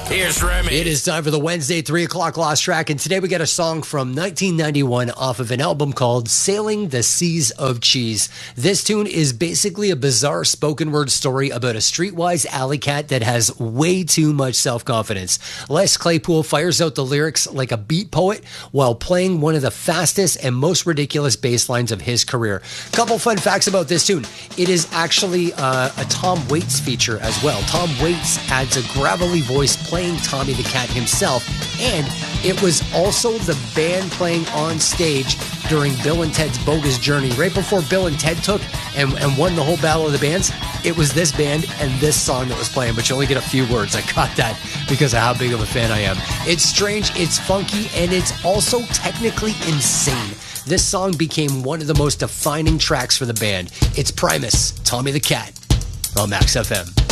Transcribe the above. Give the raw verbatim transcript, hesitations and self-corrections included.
Here's Remy. It is time for the Wednesday three o'clock Lost Track, and today we got a song from nineteen ninety-one off of an album called Sailing the Seas of Cheese. This tune is basically a bizarre spoken word story about a streetwise alley cat that has way too much self-confidence. Les Claypool fires out the lyrics like a beat poet while playing one of the fastest and most ridiculous bass lines of his career. Couple fun facts about this tune. It is actually uh, a Tom Waits feature as well. Tom Waits adds a gravelly voice playing Tommy the Cat himself, and it was also the band playing on stage during Bill and Ted's Bogus Journey. Right before Bill and Ted took and, and won the whole battle of the bands, it was this band and this song that was playing, but you only get a few words. I got that because of how big of a fan I am. It's strange, it's funky, and it's also technically insane. This song became one of the most defining tracks for the band. It's Primus, Tommy the Cat, on Max F M.